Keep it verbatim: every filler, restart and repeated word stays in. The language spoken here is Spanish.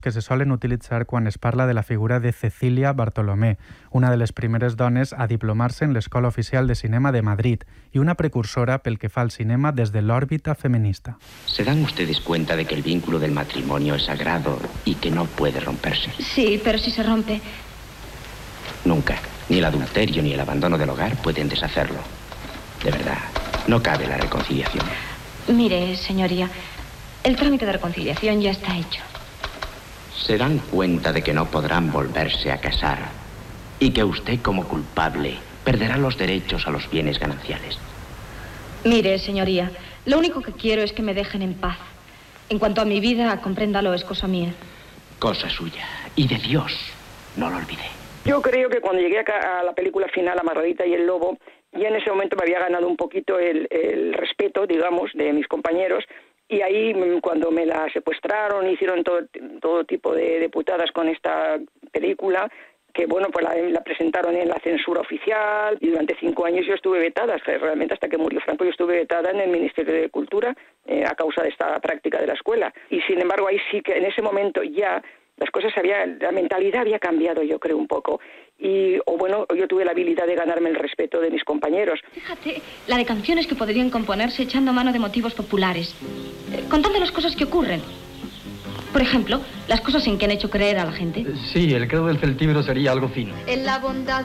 que se solen utilitzar quan es parla de la figura de Cecília Bartolomé, una de les primeres dones a diplomar-se en l'Escola Oficial de Cinema de Madrid i una precursora pel que fa al cinema des de l'òrbita feminista. ¿Se dan ustedes cuenta de que el vínculo del matrimonio es sagrado y que no puede romperse? Sí, pero si se rompe... Nunca. Ni el adulterio ni el abandono del hogar pueden deshacerlo. De verdad, no cabe la reconciliación. Mire, señoría, el trámite de reconciliación ya está hecho. Se dan cuenta de que no podrán volverse a casar y que usted, como culpable, perderá los derechos a los bienes gananciales. Mire, señoría, lo único que quiero es que me dejen en paz. En cuanto a mi vida, compréndalo, es cosa mía. Cosa suya. Y de Dios. No lo olvide. Yo creo que cuando llegué acá a la película final, a Margarita y el Lobo, ya en ese momento me había ganado un poquito el, el respeto, digamos, de mis compañeros. Y ahí, cuando me la secuestraron, hicieron todo, todo tipo de, de putadas con esta película, que bueno, pues la, la presentaron en la censura oficial, y durante cinco años yo estuve vetada, realmente hasta que murió Franco yo estuve vetada en el Ministerio de Cultura eh, a causa de esta práctica de la escuela. Y sin embargo ahí sí que en ese momento ya las cosas había, la mentalidad había cambiado, yo creo, un poco. Y, o bueno, yo tuve la habilidad de ganarme el respeto de mis compañeros. Fíjate, la de canciones que podrían componerse echando mano de motivos populares, eh, contando las cosas que ocurren. Por ejemplo, las cosas en que han hecho creer a la gente. Sí, el credo del celtíbero sería algo fino. En la bondad